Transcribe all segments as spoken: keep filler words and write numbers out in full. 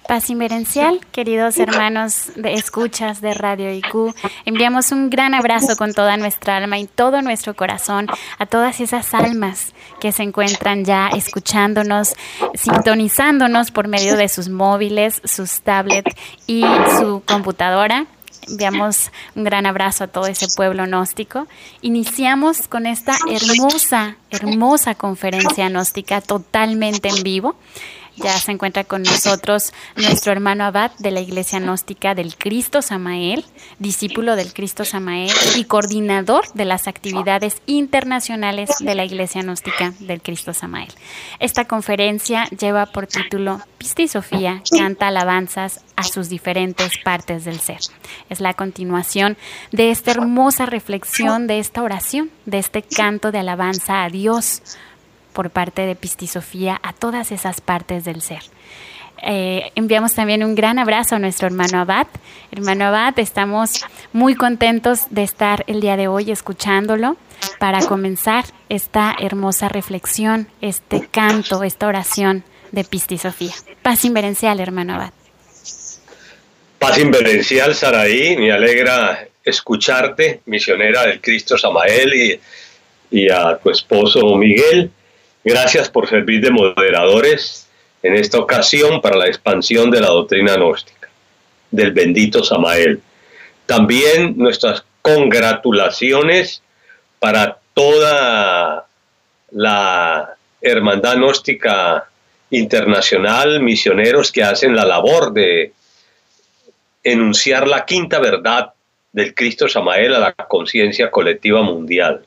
Paz inmerencial, queridos hermanos de escuchas de Radio I Q, enviamos un gran abrazo con toda nuestra alma y todo nuestro corazón a todas esas almas que se encuentran ya escuchándonos, sintonizándonos por medio de sus móviles, sus tablets y su computadora. Enviamos un gran abrazo a todo ese pueblo gnóstico. Iniciamos con esta hermosa, hermosa conferencia gnóstica totalmente en vivo. Ya se encuentra con nosotros nuestro hermano abad de la Iglesia Gnóstica del Cristo Samael, discípulo del Cristo Samael y coordinador de las actividades internacionales de la Iglesia Gnóstica del Cristo Samael. Esta conferencia lleva por título Pista y Sofía canta alabanzas a sus diferentes partes del ser. Es la continuación de esta hermosa reflexión, de esta oración, de este canto de alabanza a Dios por parte de Pista y Sofía a todas esas partes del ser. Eh, enviamos también un gran abrazo a nuestro hermano abad. Hermano abad, estamos muy contentos de estar el día de hoy escuchándolo para comenzar esta hermosa reflexión, este canto, esta oración de Pista y Sofía. Paz inmerencial, hermano abad. Paz inmerencial, Saraí, me alegra escucharte, misionera del Cristo Samael, y, y a tu esposo Miguel. Gracias por servir de moderadores en esta ocasión para la expansión de la doctrina gnóstica del bendito Samael. También nuestras congratulaciones para toda la hermandad gnóstica internacional, misioneros que hacen la labor de enunciar la quinta verdad del Cristo Samael a la conciencia colectiva mundial.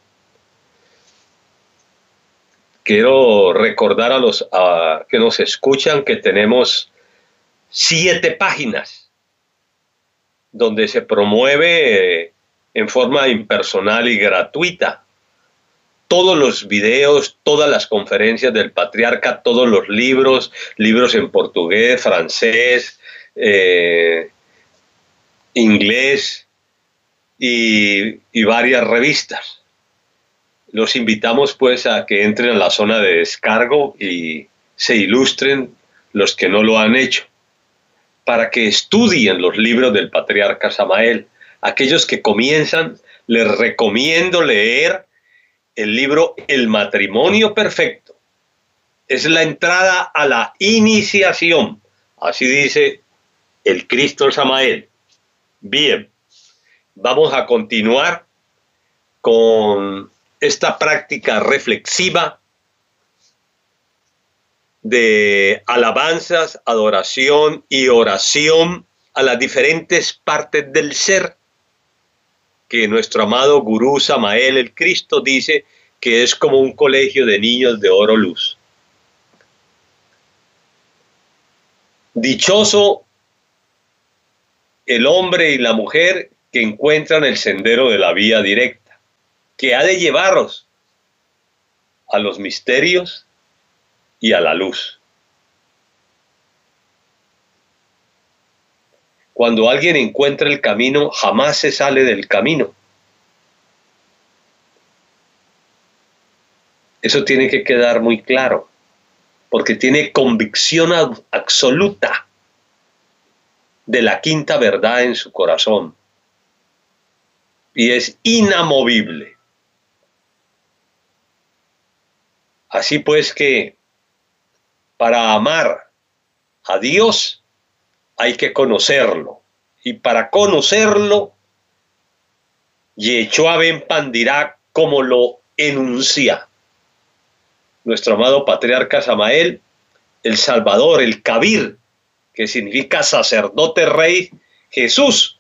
Quiero recordar a los a, que nos escuchan que tenemos siete páginas donde se promueve eh, en forma impersonal y gratuita todos los videos, todas las conferencias del patriarca, todos los libros, libros en portugués, francés, eh, inglés y, y varias revistas. Los invitamos pues a que entren a la zona de descargo y se ilustren los que no lo han hecho, para que estudien los libros del patriarca Samael. Aquellos que comienzan, les recomiendo leer el libro El matrimonio perfecto. Es la entrada a la iniciación, así dice el Cristo Samael. Bien, vamos a continuar con esta práctica reflexiva de alabanzas, adoración y oración a las diferentes partes del ser, que nuestro amado Gurú Samael el Cristo dice que es como un colegio de niños de oro luz. Dichoso el hombre y la mujer que encuentran el sendero de la vía directa, que ha de llevaros a los misterios y a la luz. Cuando alguien encuentra el camino, jamás se sale del camino. Eso tiene que quedar muy claro, porque tiene convicción absoluta de la quinta verdad en su corazón y es inamovible. Así pues que para amar a Dios hay que conocerlo, y para conocerlo Yeshua Ben Pandirá como lo enuncia nuestro amado patriarca Samael, el Salvador, el Kabir, que significa sacerdote rey Jesús,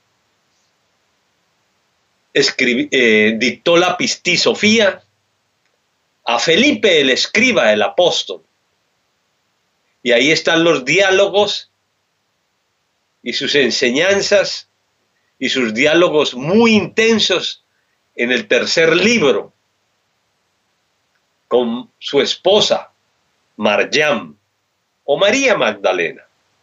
escribi, eh, dictó la Pista y Sofía a Felipe el escriba, el apóstol. Y ahí están los diálogos y sus enseñanzas y sus diálogos muy intensos en el tercer libro con su esposa Maryam o María Magdalena.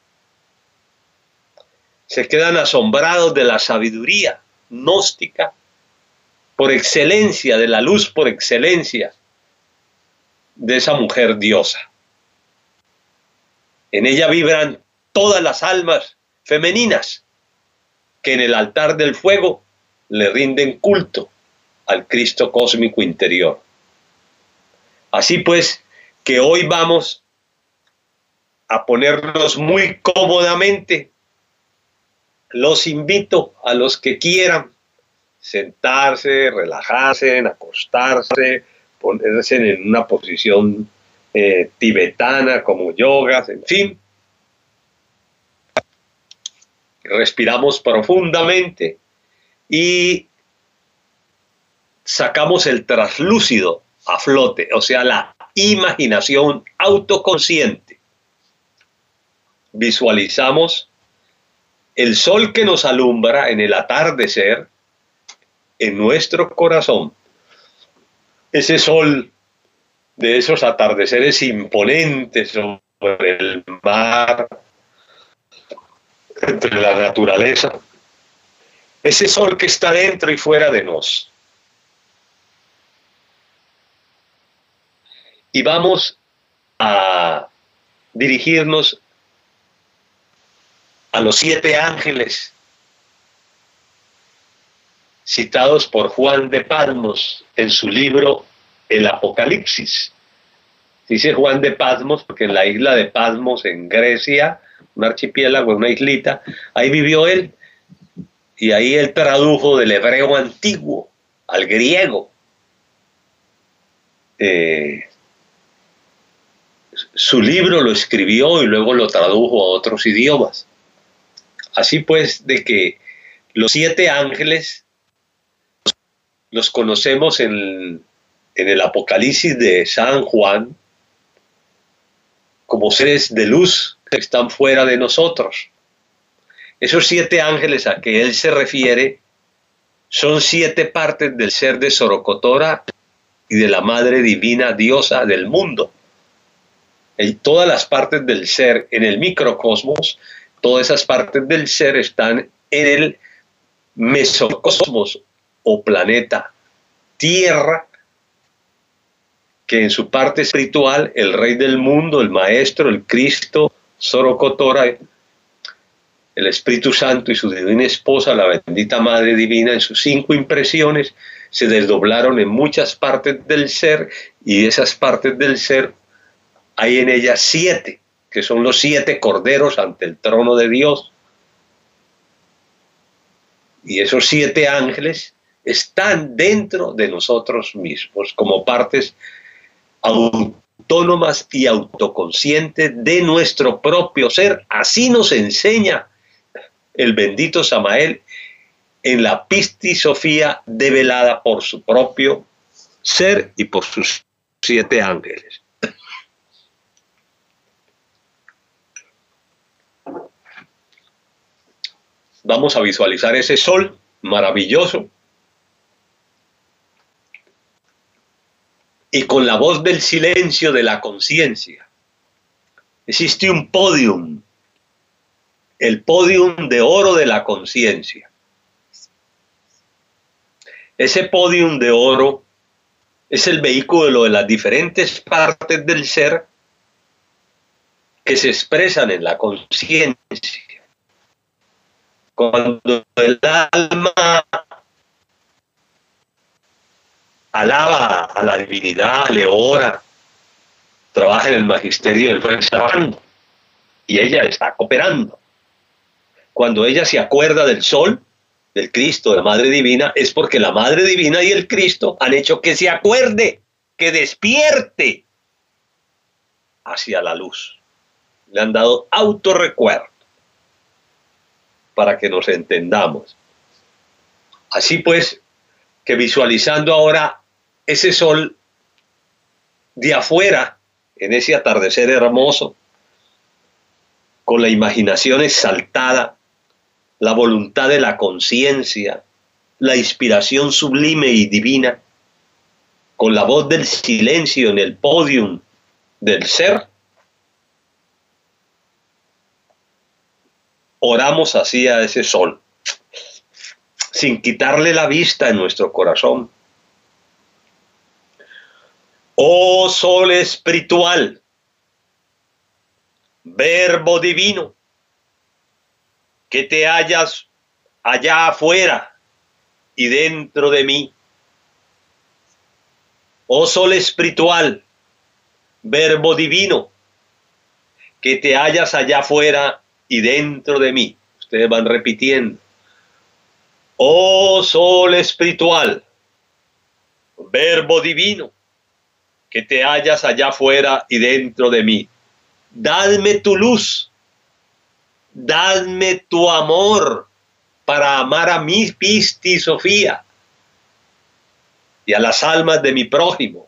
Se quedan asombrados de la sabiduría gnóstica por excelencia, de la luz por excelencia de esa mujer diosa. En ella vibran todas las almas femeninas que en el altar del fuego le rinden culto al Cristo cósmico interior. Así pues, que hoy vamos a ponernos muy cómodamente. Los invito a los que quieran sentarse, relajarse, acostarse, ponerse en una posición eh, tibetana como yogas, en fin. Respiramos profundamente y sacamos el traslúcido a flote, o sea, la imaginación autoconsciente. Visualizamos el sol que nos alumbra en el atardecer en nuestro corazón. Ese sol de esos atardeceres imponentes sobre el mar, entre la naturaleza. Ese sol que está dentro y fuera de nos. Y vamos a dirigirnos a los siete ángeles citados por Juan de Patmos en su libro El Apocalipsis. Dice Juan de Patmos porque en la isla de Patmos, en Grecia, un archipiélago, una islita, ahí vivió él, y ahí él tradujo del hebreo antiguo al griego. Eh, su libro lo escribió y luego lo tradujo a otros idiomas. Así pues, de que los siete ángeles los conocemos en, en el Apocalipsis de San Juan como seres de luz que están fuera de nosotros. Esos siete ángeles a que él se refiere son siete partes del ser de Sorocotora y de la Madre Divina Diosa del mundo. En todas las partes del ser en el microcosmos, todas esas partes del ser están en el mesocosmos o planeta Tierra, que en su parte espiritual el Rey del mundo, el Maestro, el Cristo, Sorocotora, el Espíritu Santo y su divina esposa, la bendita Madre Divina, en sus cinco impresiones se desdoblaron en muchas partes del ser, y esas partes del ser hay en ellas siete, que son los siete corderos ante el trono de Dios. Y esos siete ángeles están dentro de nosotros mismos, como partes autónomas y autoconscientes de nuestro propio ser. Así nos enseña el bendito Samael en la Pistisofía develada por su propio ser y por sus siete ángeles. Vamos a visualizar ese sol maravilloso y con la voz del silencio de la conciencia. Existe un podium, el podium de oro de la conciencia. Ese podium de oro es el vehículo de las diferentes partes del ser que se expresan en la conciencia. Cuando el alma alaba a la divinidad, le ora, trabaja en el magisterio del pensamiento y ella está cooperando. Cuando ella se acuerda del sol, del Cristo, de la Madre Divina, es porque la Madre Divina y el Cristo han hecho que se acuerde, que despierte hacia la luz. Le han dado autorrecuerdo para que nos entendamos. Así pues, que visualizando ahora ese sol de afuera, en ese atardecer hermoso, con la imaginación exaltada, la voluntad de la conciencia, la inspiración sublime y divina, con la voz del silencio en el podium del ser, oramos así a ese sol, sin quitarle la vista en nuestro corazón. Oh sol espiritual, verbo divino, que te hallas allá afuera y dentro de mí. Oh sol espiritual, verbo divino, que te hallas allá afuera y dentro de mí. Ustedes van repitiendo. Oh sol espiritual, verbo divino, que te hallas allá afuera y dentro de mí. Dadme tu luz, dadme tu amor para amar a mi Pisti Sofía y a las almas de mi prójimo.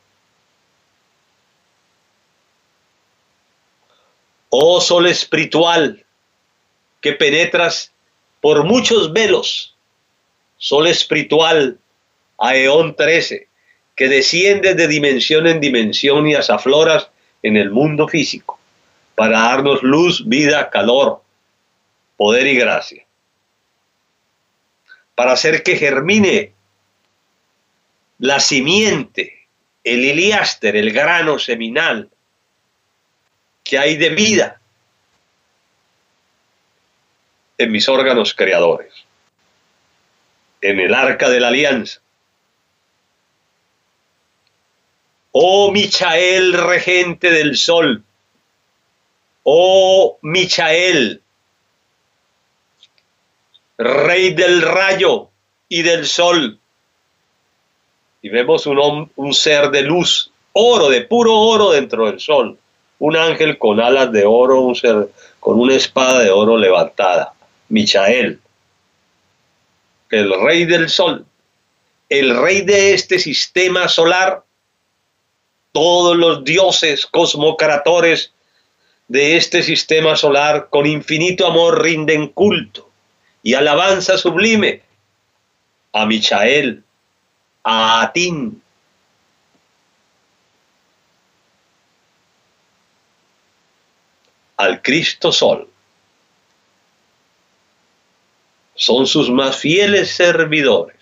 Oh sol espiritual, que penetras por muchos velos, sol espiritual, Aeón trece, que desciendes de dimensión en dimensión y afloras en el mundo físico, para darnos luz, vida, calor, poder y gracia, para hacer que germine la simiente, el iliáster, el grano seminal que hay de vida en mis órganos creadores, en el arca de la alianza. Oh Michael, regente del sol, oh Michael, rey del rayo y del sol. Y vemos un, un ser de luz, oro, de puro oro dentro del sol. Un ángel con alas de oro, un ser con una espada de oro levantada. Michael, el rey del sol, el rey de este sistema solar. Todos los dioses cosmocratores de este sistema solar con infinito amor rinden culto y alabanza sublime a Michael, a Atín, al Cristo Sol. Son sus más fieles servidores.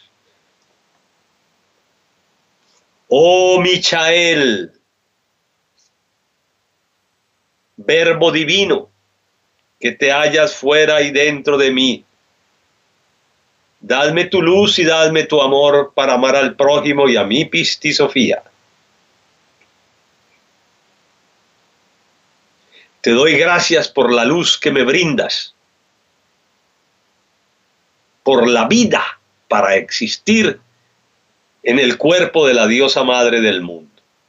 Oh Michael, verbo divino, que te hallas fuera y dentro de mí. Dadme tu luz y dadme tu amor para amar al prójimo y a mi Pisti Sofía. Te doy gracias por la luz que me brindas, por la vida para existir en el cuerpo de la diosa madre del mundo.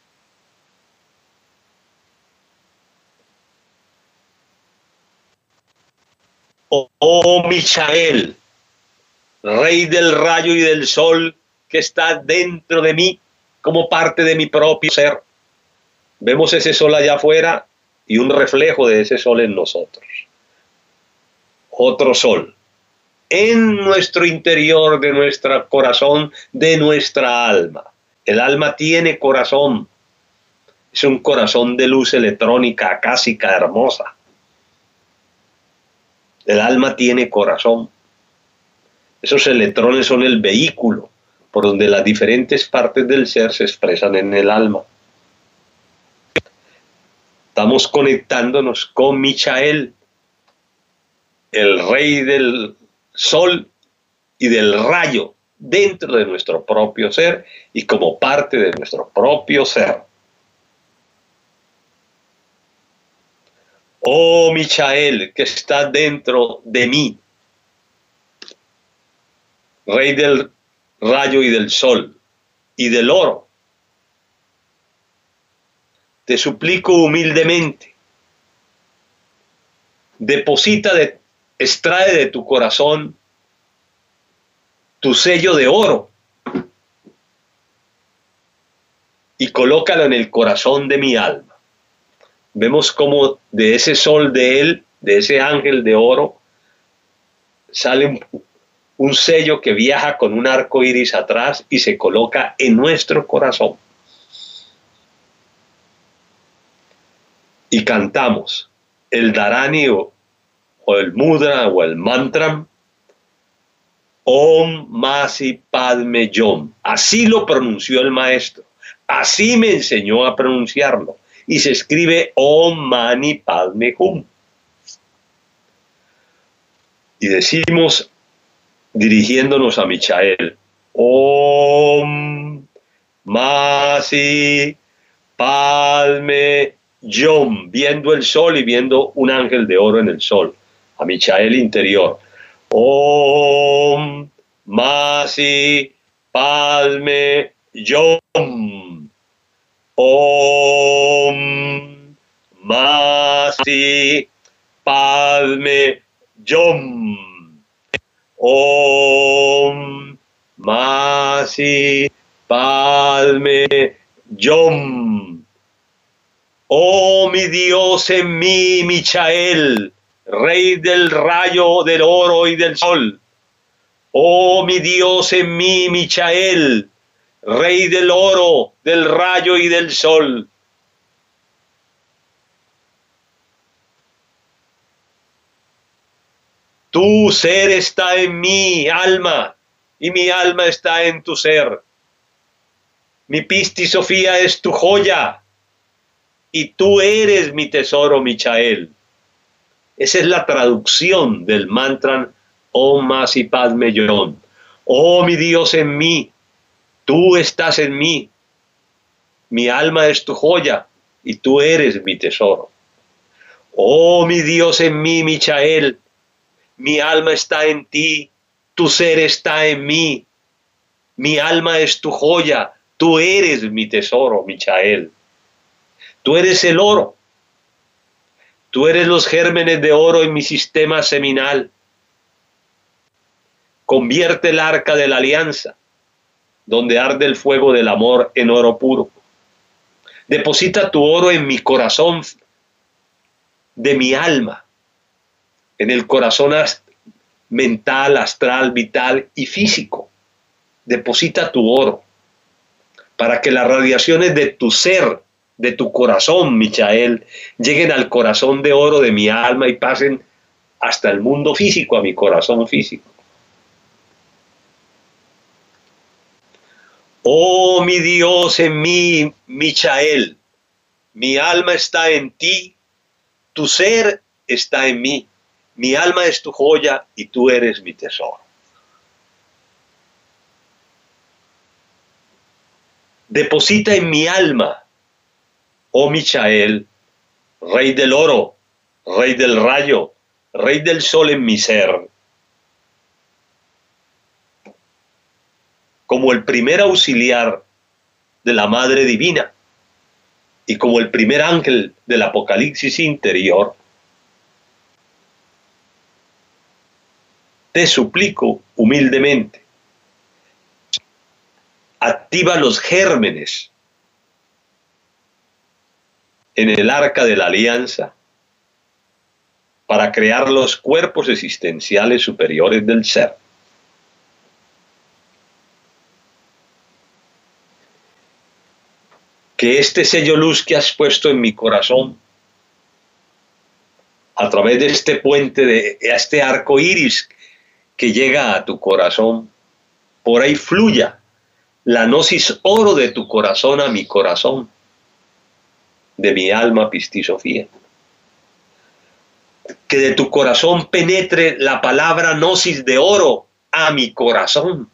Oh, oh Michael, rey del rayo y del sol, que está dentro de mí como parte de mi propio ser. Vemos ese sol allá afuera y un reflejo de ese sol en nosotros. Otro sol en nuestro interior, de nuestro corazón, de nuestra alma. El alma tiene corazón. Es un corazón de luz electrónica, acásica, hermosa. El alma tiene corazón. Esos electrones son el vehículo por donde las diferentes partes del ser se expresan en el alma. Estamos conectándonos con Michael, el rey del sol y del rayo, dentro de nuestro propio ser y como parte de nuestro propio ser. Oh Michael, que está dentro de mí, rey del rayo y del sol y del oro, te suplico humildemente, deposita, de, extrae de tu corazón tu sello de oro y colócalo en el corazón de mi alma. Vemos cómo de ese sol de él, de ese ángel de oro, sale un, un sello que viaja con un arco iris atrás y se coloca en nuestro corazón. Y cantamos el Dharani o, o el Mudra o el Mantra, Om Masi Padme Yom. Así lo pronunció el maestro, así me enseñó a pronunciarlo. Y se escribe Om Mani Padme Hum. Y decimos, dirigiéndonos a Michael, Om Masi Padme Yom, viendo el sol y viendo un ángel de oro en el sol, a Michael interior. Om Masi Padme Yom. Om Masi Padme Yom. Om Masi Padme Yom. Oh mi Dios en mí, Michael, Rey del rayo, del oro y del sol. Oh mi Dios en mí, Michael, Rey del oro, del rayo y del sol. Tu ser está en mi alma y mi alma está en tu ser. Mi Pistis Sofía es tu joya y tú eres mi tesoro, Michael. Esa es la traducción del mantra Om Masi Padme Yom. Oh mi Dios en mí, tú estás en mí. Mi alma es tu joya y tú eres mi tesoro. Oh mi Dios en mí, Michael. Mi alma está en ti, tu ser está en mí. Mi alma es tu joya, tú eres mi tesoro, Michael. Tú eres el oro. Tú eres los gérmenes de oro en mi sistema seminal. Convierte el arca de la alianza, donde arde el fuego del amor, en oro puro. Deposita tu oro en mi corazón de mi alma, en el corazón mental, astral, vital y físico. Deposita tu oro para que las radiaciones de tu ser, de tu corazón, Michael, lleguen al corazón de oro de mi alma y pasen hasta el mundo físico, a mi corazón físico. Oh mi Dios en mí, Michael, mi alma está en ti, tu ser está en mí. Mi alma es tu joya y tú eres mi tesoro. Deposita en mi alma, oh Michael, Rey del oro, Rey del rayo, Rey del sol en mi ser, como el primer auxiliar de la Madre Divina y como el primer ángel del Apocalipsis interior. Te suplico humildemente, activa los gérmenes en el arca de la alianza para crear los cuerpos existenciales superiores del ser. Que este sello luz que has puesto en mi corazón, a través de este puente, de este arco iris que llega a tu corazón, por ahí fluya la gnosis oro de tu corazón a mi corazón, de mi alma Pistis Sofía. Que de tu corazón penetre la palabra gnosis de oro a mi corazón,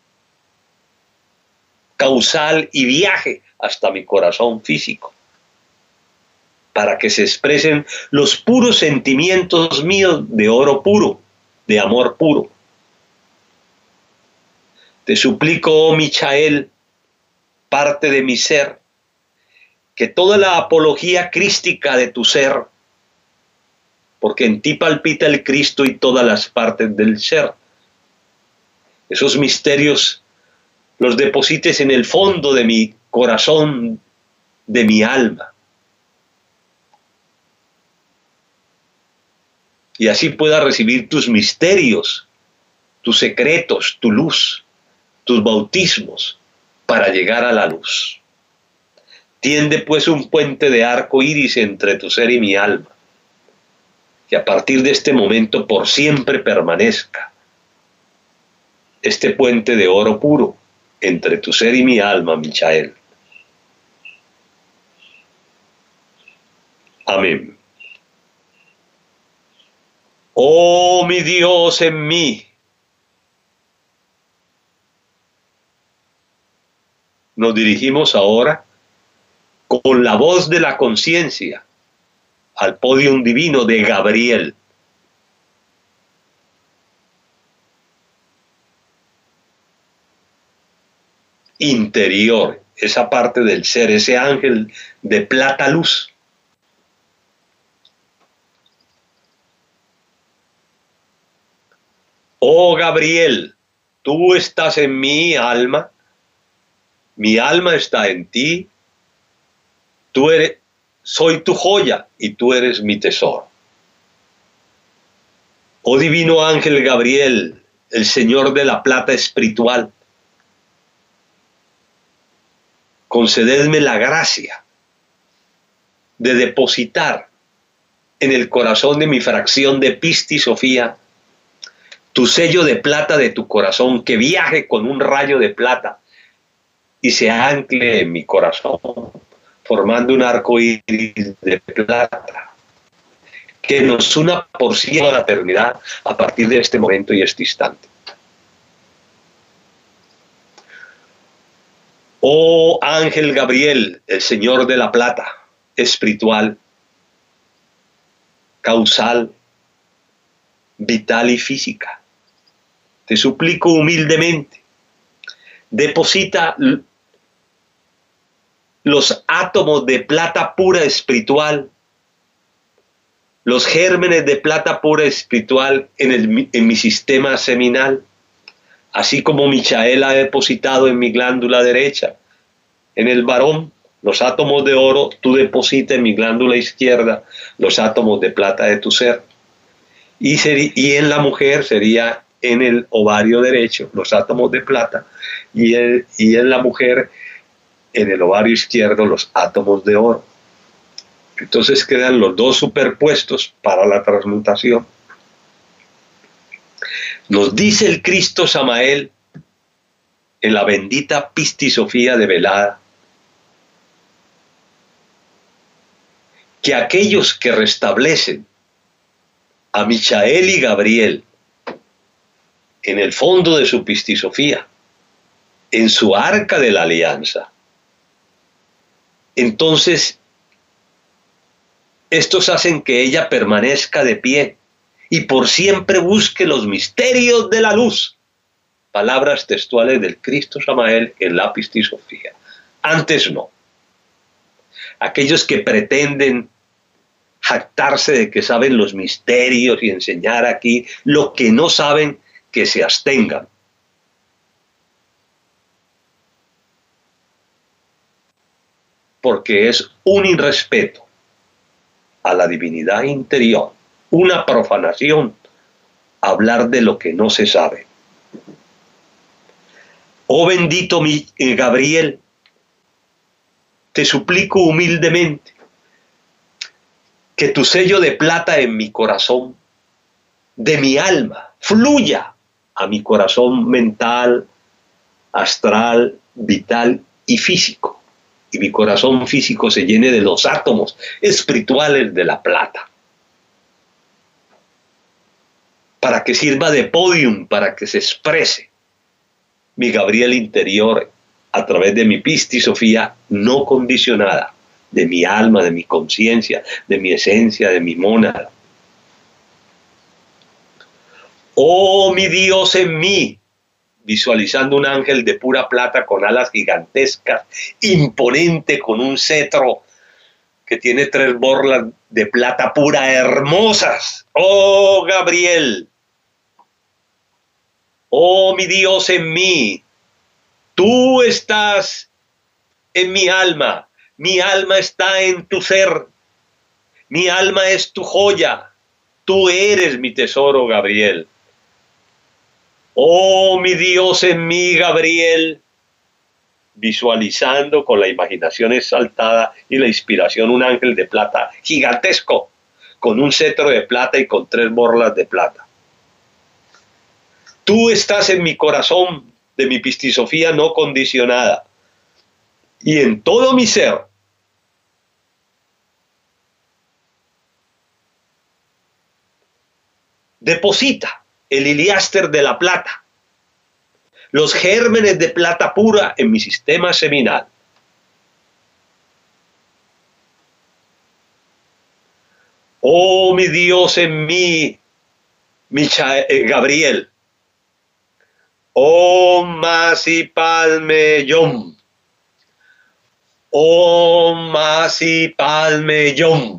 causal y viaje hasta mi corazón físico, para que se expresen los puros sentimientos míos de oro puro, de amor puro. Te suplico, oh Michael, parte de mi ser, que toda la apología crística de tu ser, porque en ti palpita el Cristo y todas las partes del ser, esos misterios los deposites en el fondo de mi corazón, de mi alma. Y así pueda recibir tus misterios, tus secretos, tu luz, tus bautismos, para llegar a la luz. Tiende pues un puente de arco iris entre tu ser y mi alma, que a partir de este momento por siempre permanezca este puente de oro puro entre tu ser y mi alma, Michael. Amén. Oh mi Dios en mí. Nos dirigimos ahora con la voz de la conciencia al podium divino de Gabriel. Interior, esa parte del ser, ese ángel de plata luz. Oh Gabriel, tú estás en mi alma, mi alma está en ti, tú eres, soy tu joya y tú eres mi tesoro. Oh divino ángel Gabriel, el Señor de la plata espiritual, concededme la gracia de depositar en el corazón de mi fracción de Pisti Sofía tu sello de plata de tu corazón, que viaje con un rayo de plata y se ancle en mi corazón, formando un arco iris de plata, que nos una por siempre a la eternidad a partir de este momento y este instante. Oh ángel Gabriel, el Señor de la plata, espiritual, causal, vital y física, te suplico humildemente, deposita los átomos de plata pura espiritual, los gérmenes de plata pura espiritual en, el, en mi sistema seminal, así como Michael ha depositado en mi glándula derecha, en el varón, los átomos de oro, tú depositas en mi glándula izquierda los átomos de plata de tu ser. Y, seri, y en la mujer sería en el ovario derecho los átomos de plata y, el, y en la mujer en el ovario izquierdo los átomos de oro. Entonces quedan los dos superpuestos para la transmutación. Nos dice el Cristo Samael en la bendita Pisti Sofía de velada que aquellos que restablecen a Michael y Gabriel en el fondo de su Pisti Sofía, en su arca de la alianza, entonces estos hacen que ella permanezca de pie y por siempre busque los misterios de la luz. Palabras textuales del Cristo Samael en la Pisti Sofía. Antes no. Aquellos que pretenden jactarse de que saben los misterios y enseñar aquí lo que no saben, que se abstengan. Porque es un irrespeto a la divinidad interior, una profanación, hablar de lo que no se sabe. Oh bendito mi eh, Gabriel, te suplico humildemente que tu sello de plata en mi corazón, de mi alma, fluya a mi corazón mental, astral, vital y físico. Y mi corazón físico se llene de los átomos espirituales de la plata. Para que sirva de podium, para que se exprese mi Gabriel interior a través de mi Pisti Sofía no condicionada, de mi alma, de mi conciencia, de mi esencia, de mi mónada. Oh mi Dios en mí, visualizando un ángel de pura plata con alas gigantescas, imponente, con un cetro que tiene tres borlas de plata pura hermosas. Oh Gabriel, oh mi Dios en mí, tú estás en mi alma, mi alma está en tu ser, mi alma es tu joya, tú eres mi tesoro, Gabriel. Oh mi Dios en mí, Gabriel, visualizando con la imaginación exaltada y la inspiración un ángel de plata gigantesco, con un cetro de plata y con tres borlas de plata. Tú estás en mi corazón de mi Pisti Sofía no condicionada y en todo mi ser. deposita el iliáster de la plata, los gérmenes de plata pura en mi sistema seminal. Oh mi Dios en mí, Michael, eh, Gabriel. Oh Masi Palme Yom. Oh Masi Palme Yom.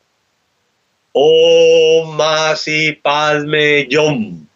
Oh Masi Palme Yom.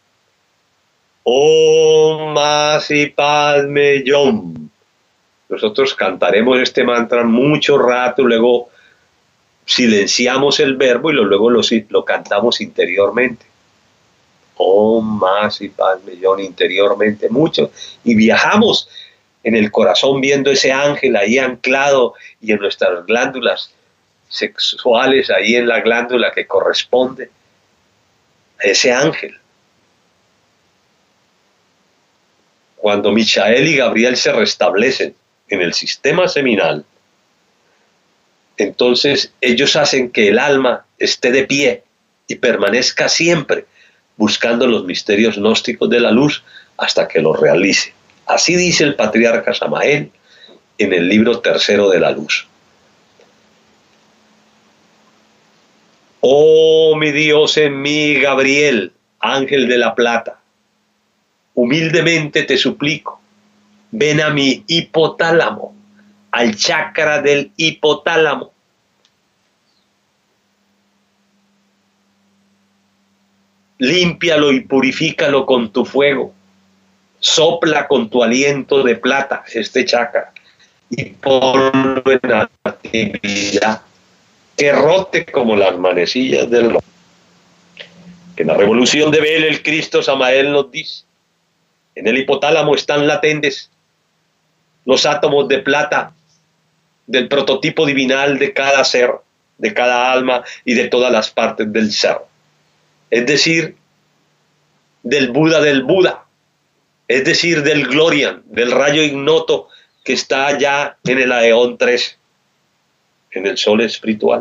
Oh Masi Palme Yom. Nosotros cantaremos este mantra mucho rato, luego silenciamos el verbo y luego lo, lo cantamos interiormente. Oh Masi Palme Yom, interiormente mucho, y viajamos en el corazón viendo ese ángel ahí anclado y en nuestras glándulas sexuales, ahí en la glándula que corresponde a ese ángel. Cuando Michael y Gabriel se restablecen en el sistema seminal, entonces ellos hacen que el alma esté de pie y permanezca siempre buscando los misterios gnósticos de la luz hasta que los realice. Así dice el patriarca Samael en el libro tercero de la luz. Oh mi Dios en mí, Gabriel, ángel de la plata, humildemente te suplico, ven a mi hipotálamo, al chakra del hipotálamo. Límpialo y purifícalo con tu fuego. Sopla con tu aliento de plata este chakra y ponlo en actividad, que rote como las manecillas del reloj. En la revolución de Bel, el Cristo Samael nos dice, en el hipotálamo están latentes los átomos de plata del prototipo divinal de cada ser, de cada alma y de todas las partes del ser. Es decir, del Buda del Buda, es decir, del Glorian, del rayo ignoto que está allá en el Aeón tres, en el sol espiritual.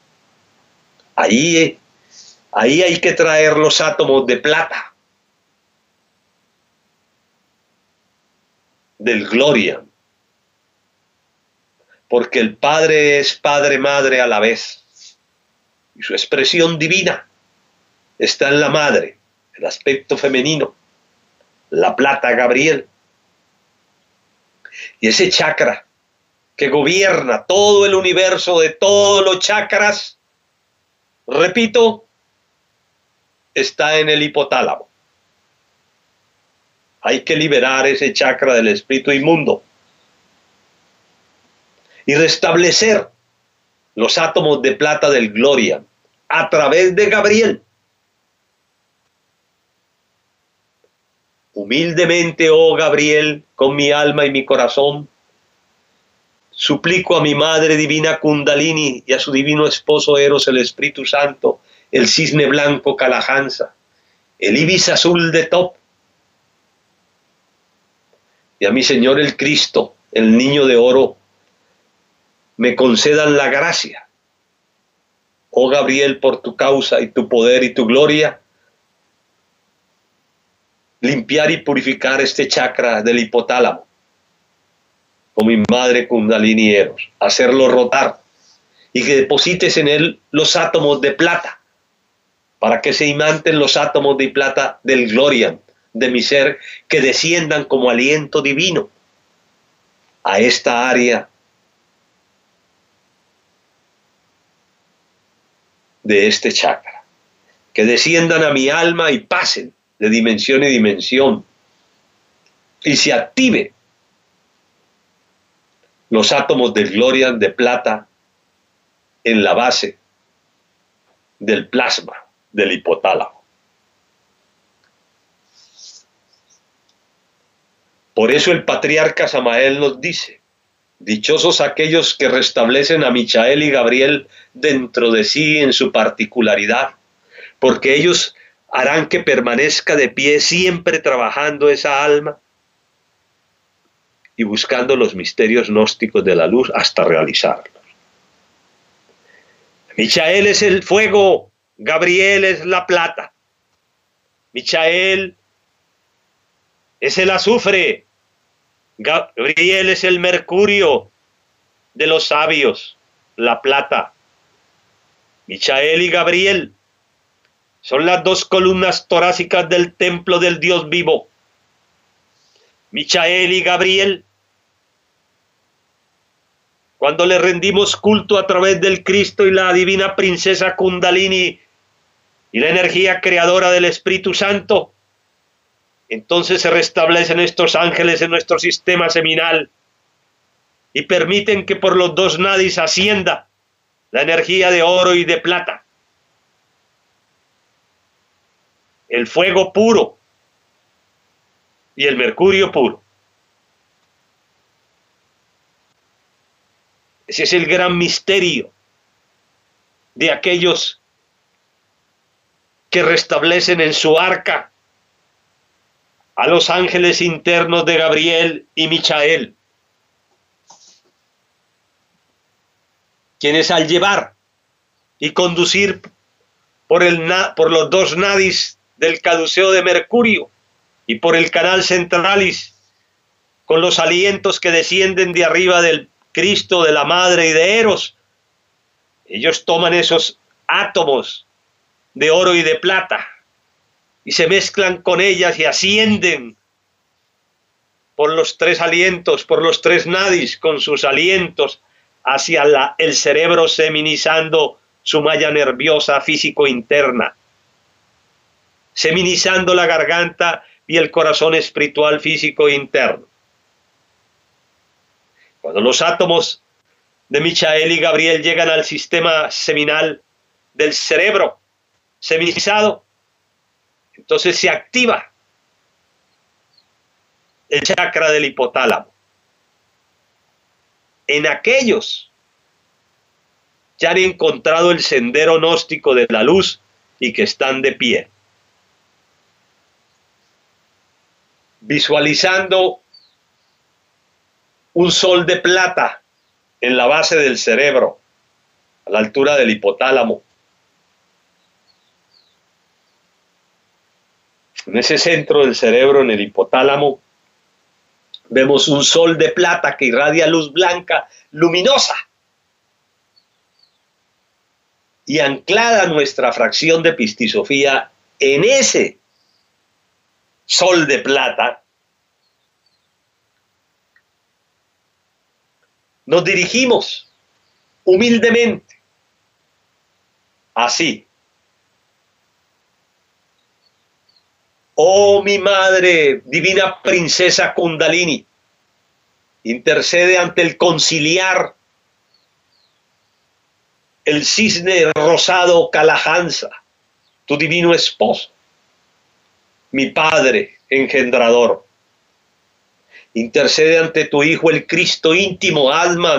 Ahí, ahí hay que traer los átomos de plata, del Glorian, porque el Padre es Padre Madre a la vez, y su expresión divina está en la madre, el aspecto femenino, la plata Gabriel. Y ese chakra que gobierna todo el universo de todos los chakras, repito, está en el hipotálamo. Hay que liberar ese chakra del espíritu inmundo y restablecer los átomos de plata del Gloria a través de Gabriel. Humildemente, oh Gabriel, con mi alma y mi corazón, suplico a mi Madre Divina Kundalini y a su divino esposo Eros, el Espíritu Santo, el cisne blanco Kalahansa, el ibis azul de Top, y a mi Señor el Cristo, el Niño de Oro, me concedan la gracia, oh Gabriel, por tu causa y tu poder y tu gloria, limpiar y purificar este chakra del hipotálamo con mi madre Kundalini Eros, hacerlo rotar y que deposites en él los átomos de plata para que se imanten los átomos de plata del Gloria de mi ser, que desciendan como aliento divino a esta área de este chakra, que desciendan a mi alma y pasen de dimensión en dimensión y se active los átomos del Gloria de plata en la base del plasma del hipotálamo. Por eso el patriarca Samael nos dice, dichosos aquellos que restablecen a Michael y Gabriel dentro de sí en su particularidad, porque ellos harán que permanezca de pie siempre trabajando esa alma y buscando los misterios gnósticos de la luz hasta realizarlos. Michael es el fuego, Gabriel es la plata, Michael es el azufre, Gabriel es el mercurio de los sabios, la plata. Michael y Gabriel son las dos columnas torácicas del templo del Dios vivo. Michael y Gabriel, cuando le rendimos culto a través del Cristo y la divina princesa Kundalini y la energía creadora del Espíritu Santo, entonces se restablecen estos ángeles en nuestro sistema seminal y permiten que por los dos nadis ascienda la energía de oro y de plata, el fuego puro y el mercurio puro. Ese es el gran misterio de aquellos que restablecen en su arca a los ángeles internos de Gabriel y Michael, quienes al llevar y conducir por, el, por los dos nadis del caduceo de Mercurio y por el canal centralis, con los alientos que descienden de arriba del Cristo, de la Madre y de Eros, ellos toman esos átomos de oro y de plata y se mezclan con ellas y ascienden por los tres alientos, por los tres nadis, con sus alientos hacia la, el cerebro, seminizando su malla nerviosa físico-interna, seminizando la garganta y el corazón espiritual físico interno. Cuando los átomos de Michael y Gabriel llegan al sistema seminal del cerebro seminizado, entonces se activa el chakra del hipotálamo. En aquellos ya han encontrado el sendero gnóstico de la luz y que están de pie, visualizando un sol de plata en la base del cerebro, a la altura del hipotálamo. En ese centro del cerebro, en el hipotálamo, vemos un sol de plata que irradia luz blanca, luminosa. Y anclada nuestra fracción de Pistisofía en ese sol de plata, nos dirigimos humildemente, así. Oh, mi madre, divina princesa Kundalini, intercede ante el conciliar, el cisne rosado Kalahansa, tu divino esposo, mi padre engendrador. Intercede ante tu Hijo el Cristo íntimo, alma,